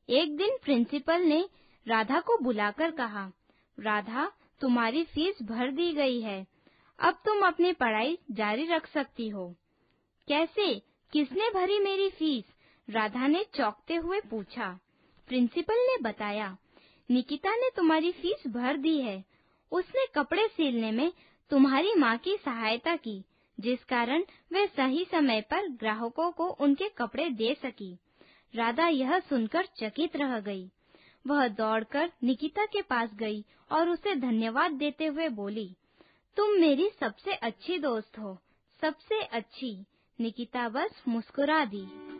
एक दिन प्रिंसिपल ने राधा को बुलाकर कहा, राधा, तुम्हारी फीस भर दी गई है। अब तुम अपनी पढ़ाई जारी रख सकती हो। कैसे? किसने भरी मेरी फीस? राधा ने चौंकते हुए पूछा। प्रिंसिपल ने बताया, निकिता ने तुम्हारी फीस भर दी है। उसने कपड़े सिलने में तुम्हारी माँ की सहायता की, जिस कारण वे सही समय पर ग्राहकों को उनके कपड़े दे सकी। राधा यह सुनकर चकित रह गई। वह दौड़कर निकिता के पास गई और उसे धन्यवाद देते हुए बोली, तुम मेरी सबसे अच्छी दोस्त हो, सबसे अच्छी। निकिता बस मुस्कुरा दी।